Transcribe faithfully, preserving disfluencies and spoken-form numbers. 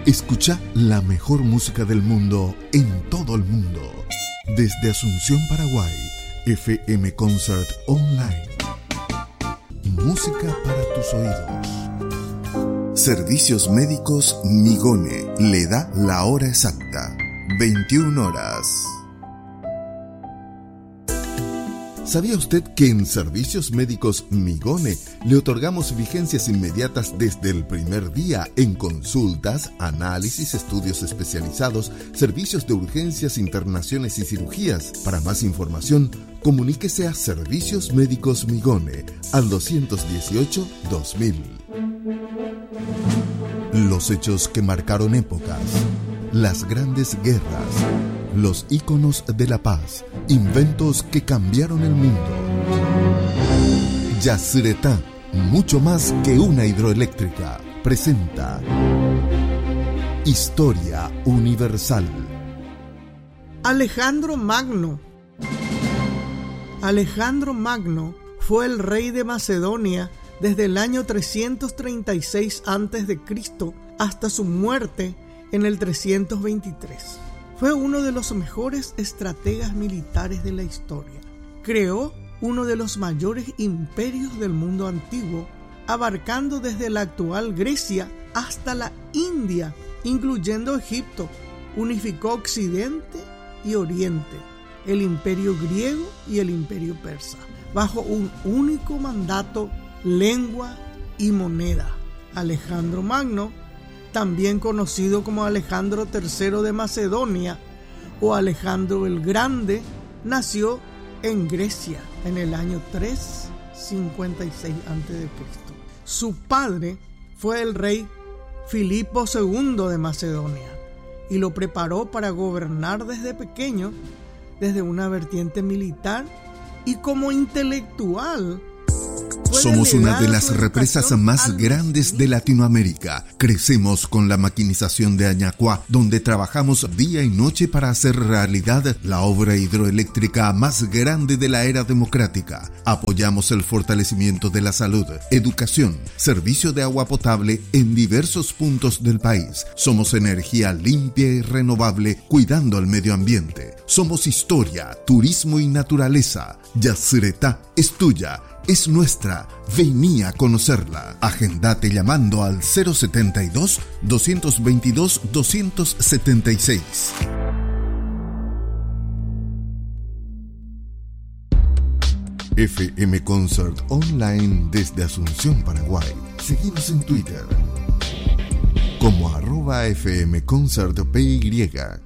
Escucha la mejor música del mundo en todo el mundo. Desde Asunción, Paraguay, F M Concert Online. Música para tus oídos. Servicios Médicos Migone le da la hora exacta. veintiuna horas. ¿Sabía usted que en Servicios Médicos Migone le otorgamos vigencias inmediatas desde el primer día en consultas, análisis, estudios especializados, servicios de urgencias, internaciones y cirugías? Para más información, comuníquese a Servicios Médicos Migone al doscientos dieciocho dos mil. Los hechos que marcaron épocas, las grandes guerras, los íconos de la paz, inventos que cambiaron el mundo. Yacyretá, mucho más que una hidroeléctrica, presenta Historia Universal. Alejandro Magno. Alejandro Magno fue el rey de Macedonia desde el año trescientos treinta y seis antes de Cristo hasta su muerte en el trescientos veintitrés. Fue uno de los mejores estrategas militares de la historia. Creó uno de los mayores imperios del mundo antiguo, abarcando desde la actual Grecia hasta la India, incluyendo Egipto. Unificó Occidente y Oriente, el imperio griego y el imperio persa, bajo un único mandato, lengua y moneda. Alejandro Magno, también conocido como Alejandro tercero de Macedonia o Alejandro el Grande, nació en Grecia en el año trescientos cincuenta y seis antes de Cristo. Su padre fue el rey Filipo segundo de Macedonia y lo preparó para gobernar desde pequeño, desde una vertiente militar y como intelectual. Somos una de las represas más grandes de Latinoamérica. Crecemos con la maquinización de Añacuá, donde trabajamos día y noche para hacer realidad la obra hidroeléctrica más grande de la era democrática. Apoyamos el fortalecimiento de la salud, educación, servicio de agua potable en diversos puntos del país. Somos energía limpia y renovable, cuidando al medio ambiente. Somos historia, turismo y naturaleza. Yacyretá es tuya. Es nuestra, vení a conocerla. Agendate llamando al cero setenta y dos, doscientos veintidós, doscientos setenta y seis. F M Concert Online desde Asunción, Paraguay. Seguimos en Twitter como arroba F M Concert P Y.